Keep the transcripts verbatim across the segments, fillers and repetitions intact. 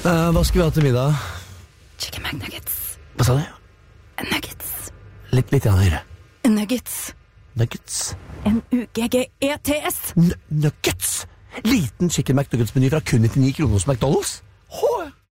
Uh, hva skal vi ha til middag? Chicken McNuggets. Hva sa du? Nuggets. Litt, litt grann høyere. Nuggets. Nuggets. N U G G E T S. N nuggets? Liten chicken McNuggets-meny fra kun nittionio kroner hos McDonald's? Hå!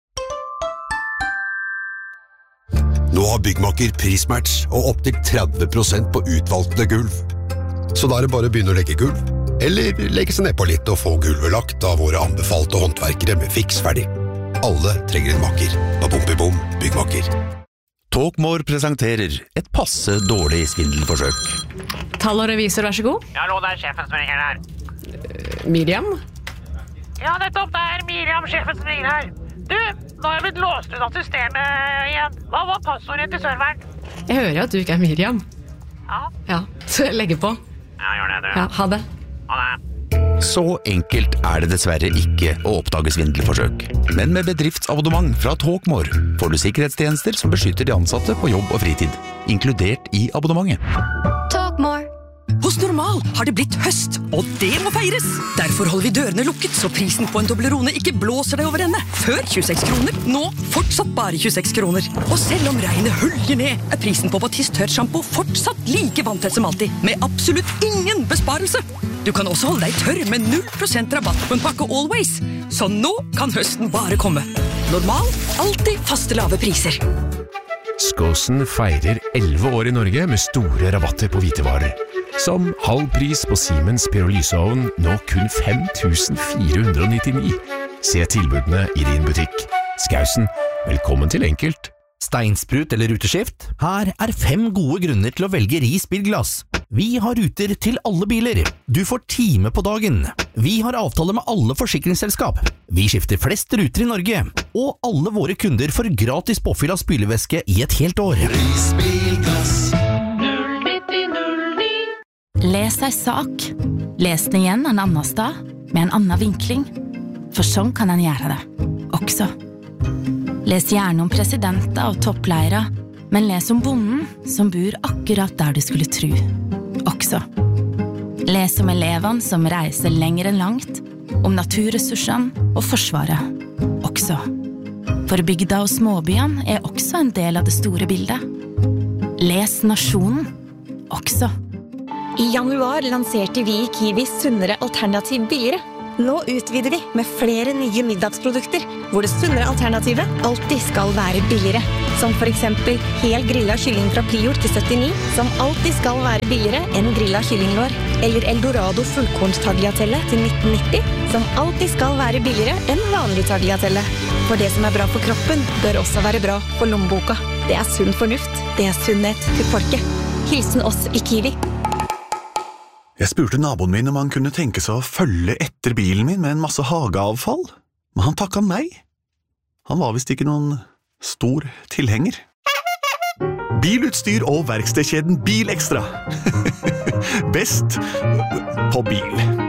Nå har Byggmakker prismatch og opp til tretti prosent på utvalgte gulv. Så da er det bare å begynne å legge gulv, eller legge seg ned på litt og få gulvet lagt av våre anbefalte håndverkere med fiks ferdig. Alle trenger en makker. Bom-bom, Byggmakker. Talkmore presenterer et passe dårlig svindelforsøk. Tall og revisor, vær så god. Ja, hallo, det er sjefen som ringer her. Miriam? Ja, nettopp, det er Miriam, sjefen som ringer her. Du, nå har jeg blitt låst ut av systemet igjen. Hva var passordet til serveren? Jeg hører at du ikke er Miriam. Ja? Ja, så jeg legger på. Ja, gjør det, du. Ja, ha det. Ha det. Så enkelt er det dessverre ikke å oppdage svindelforsøk. Men med bedriftsabonnement fra Talkmore får du sikkerhetstjenester som beskytter de ansatte på jobb og fritid, inkludert i abonnementet. Talkmore. Hos Normal har det blitt høst, og det må feires! Derfor holder vi dørene lukket, så prisen på en Toblerone ikke blåser deg over ende. Før tjueseks kroner, nå fortsatt bare tjueseks kroner. Og selv om regnet hølger ned, er prisen på Batiste tørt shampoo fortsatt like vanntett som alltid, med absolutt ingen besparelse. Du kan også holde deg tørr med null prosent rabatt på en pakke Always. Så nå kan høsten bare komme. Normal, alltid faste lave priser. Skåsen feirer elleve år i Norge med store rabatter på hvitevarer. Som halv pris på Siemens pyrolyseovn, nå kun fem tusen fire hundre nittini. Se tilbudene i din butikk. Skausen, velkommen til Enkelt. Steinsprut eller ruteskift? Her er fem gode grunner til å velge Ris bilglass. Vi har ruter til alle biler. Du får time på dagen. Vi har avtale med alle forsikringsselskap. Vi skifter flest ruter i Norge. Og alle våre kunder får gratis påfyll av spylevæske i et helt år. Ris bilglass. Les ei sak. Les den igjen en annen sted, med en annen vinkling. For sånn kan en gjøre det, også. Les gjerne om presidenter og toppleiere, men les om bonden som bor akkurat der du skulle tro, også. Les om elevene som reiser lenger enn langt, om naturressursene og forsvaret, også. For bygda og småbyene er også en del av det store bildet. Les nasjonen, også. I januar lanserte vi i Kiwi sunnere alternativ billigere. Nå utvider vi med flere nye middagsprodukter, hvor det sunnere alternativet alltid skal være billigere. Som for eksempel hel grillet kylling fra Prior til syttini, som alltid skal være billigere enn grillet kyllinglår. Eller Eldorado fullkornstagliatelle til nitten nitti, som alltid skal være billigere enn vanlig tagliatelle. For det som er bra for kroppen, bør også være bra for lommeboka. Det er sunn fornuft. Det er sunnhet til folket. Hilsen oss i Kiwi. Jeg spurte naboen min om han kunne tenke seg å følge etter bilen min med en masse hageavfall, men han takket nei. Han var vist ikke noen stor tilhenger. Bilutstyr og verkstedkjeden Bil Extra. Best på bil.